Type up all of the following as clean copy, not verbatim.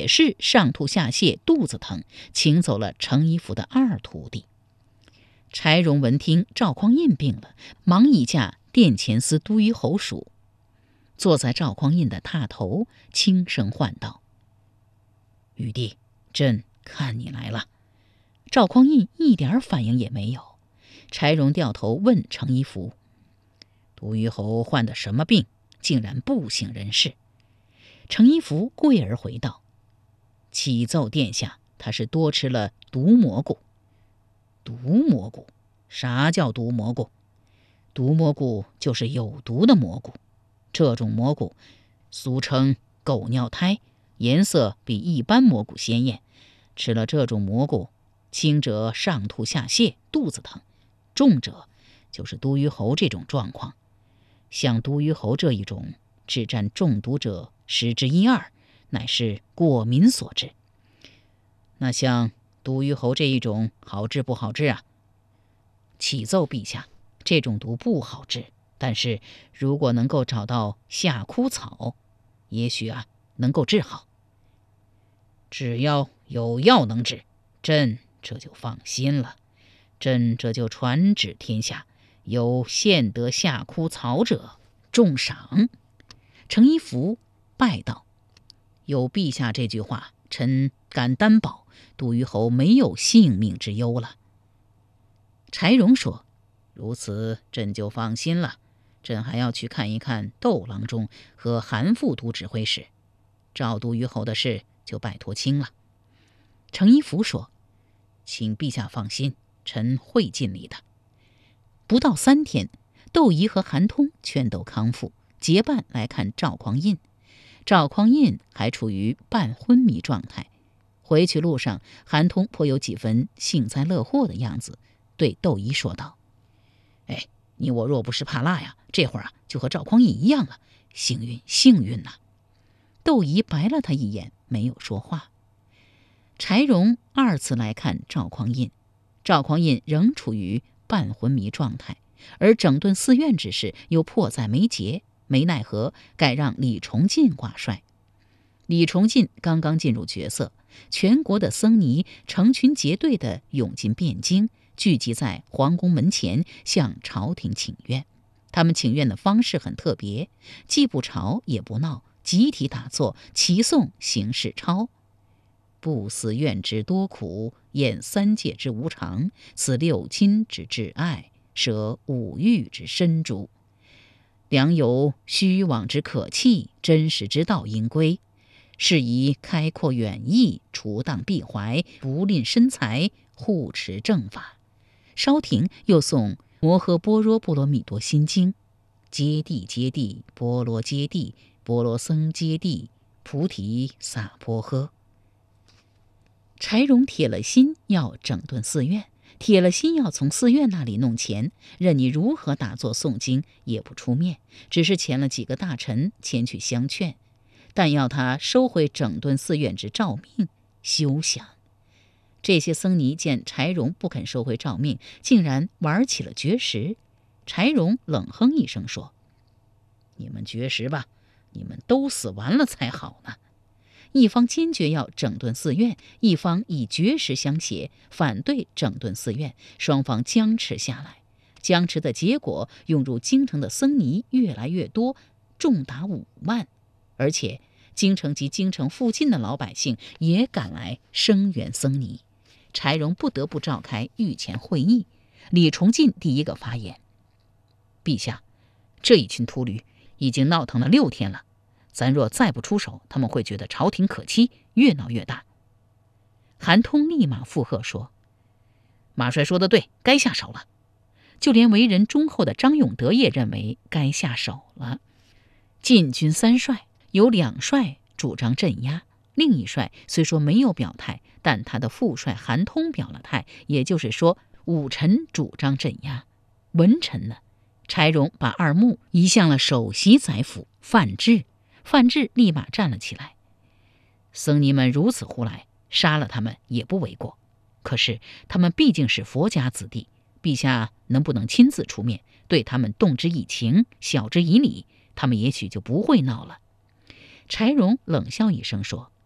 是上吐下泻，肚子疼，请走了程一福的二徒弟。柴荣闻听赵匡胤病了，忙移驾殿前司都虞侯署，坐在赵匡胤的榻头，轻声唤道：“玉帝，朕看你来了。”赵匡胤一点反应也没有。柴荣掉头问程一福：“都虞侯患的什么病，竟然不省人事？”程一福跪而回道：“启奏殿下，他是多吃了毒蘑菇。”毒蘑菇？啥叫毒蘑菇？毒蘑菇就是有毒的蘑菇，这种蘑菇俗称狗尿胎，颜色比一般蘑菇鲜艳。吃了这种蘑菇，轻者上吐下泻，肚子疼，重者就是都虞侯这种状况。像都虞侯这一种，只占中毒者1/12，乃是过敏所致。那像都虞侯这一种好治不好治啊？启奏陛下，这种毒不好治，但是如果能够找到夏枯草，也许能够治好。只要有药能治，朕这就放心了。朕这就传旨天下，有献得夏枯草者，重赏。程一福拜道：“有陛下这句话，臣敢担保，都虞侯没有性命之忧了。”柴荣说：“如此，朕就放心了。朕还要去看一看窦郎中和韩副都指挥使，赵都虞侯的事就拜托清了。”程一福说：“请陛下放心，臣会尽力的。”不到3天，窦仪和韩通全都康复，结伴来看赵匡胤。赵匡胤还处于半昏迷状态。回去路上，韩通颇有几分幸灾乐祸的样子，对窦仪说道：“哎，你我若不是怕辣呀，这会儿就和赵匡胤一样了，幸运幸运呐！”窦仪白了他一眼，没有说话。柴荣2次来看赵匡胤，赵匡胤仍处于半昏迷状态，而整顿寺院之事又迫在眉睫，没奈何，改让李崇进挂帅。李崇进刚刚进入角色，全国的僧尼成群结队地涌进汴京，聚集在皇宫门前向朝廷请愿。他们请愿的方式很特别，既不吵也不闹，集体打坐齐诵行事抄：“不思愿之多苦，厌3界之无常，此6亲之挚爱，舍5欲之深诛。良有虚妄之可弃，真实之道应归。是以开阔远意，除荡闭怀，不吝身财，护持正法。”稍停，又诵《摩诃般若波罗蜜多心经》：“揭谛揭谛，波罗揭谛，波罗僧揭谛，菩提萨婆诃。”柴荣铁了心要整顿寺院，铁了心要从寺院那里弄钱，任你如何打坐诵经也不出面，只是遣了几个大臣前去相劝，但要他收回整顿寺院之诏命，休想。这些僧尼见柴荣不肯收回诏命，竟然玩起了绝食。柴荣冷哼一声说：“你们绝食吧，你们都死完了才好呢。”一方坚决要整顿寺院，一方以绝食相胁，反对整顿寺院，双方僵持下来。僵持的结果，涌入京城的僧尼越来越多，重达5万，而且京城及京城附近的老百姓也赶来声援僧尼。柴荣不得不召开御前会议。李崇进第一个发言：“陛下，这一群秃驴已经闹腾了6天了，咱若再不出手，他们会觉得朝廷可欺，越闹越大。”韩通立马附和说：“马帅说得对，该下手了。”就连为人忠厚的张永德也认为该下手了。禁军3帅有2帅主张镇压，另一帅虽说没有表态，但他的副帅韩通表了态，也就是说武臣主张镇压。文臣呢？柴荣把2目移向了首席宰辅范质，范质立马站了起来：“僧尼们如此胡来，杀了他们也不为过。可是他们毕竟是佛家子弟，陛下能不能亲自出面，对他们动之以情，晓之以理，他们也许就不会闹了。”柴荣冷笑一声说：“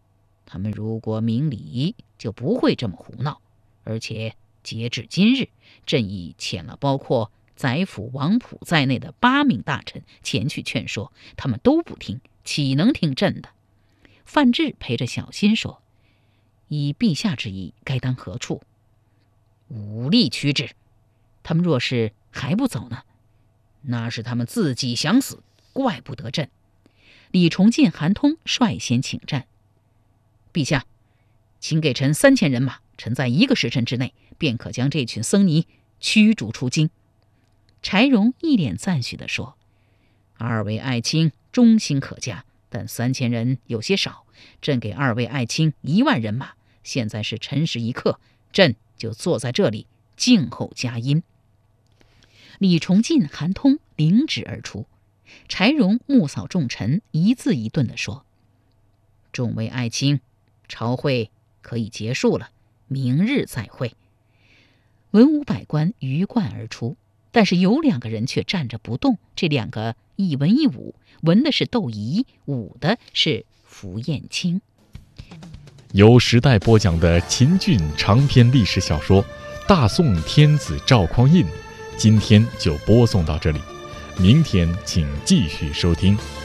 他们如果明理，就不会这么胡闹。而且截至今日，朕已遣了包括宰辅王溥在内的8名大臣前去劝说，他们都不听，岂能听朕的？范质陪着小心说：“以陛下之意，该当何处？”武力驱之。他们若是还不走呢？那是他们自己想死，怪不得朕。李崇进、韩通率先请战。陛下，请给臣3000人马，臣在1个时辰之内便可将这群僧尼驱逐出京。柴荣一脸赞许地说：“2位爱卿忠心可嘉，但3000人有些少，朕给2位爱卿1万人马。现在是辰时一刻，朕就坐在这里静候佳音。”李崇进、韩通领旨而出。柴荣目扫众臣，一字一顿地说：“众位爱卿，朝会可以结束了，明日再会。”文武百官鱼贯而出，但是有2个人却站着不动。这2个一文一武，文的是窦仪，武的是符彦卿。 由时代播讲的秦俊长篇历史小说《大宋天子赵匡胤》，今天就播送到这里，明天请继续收听。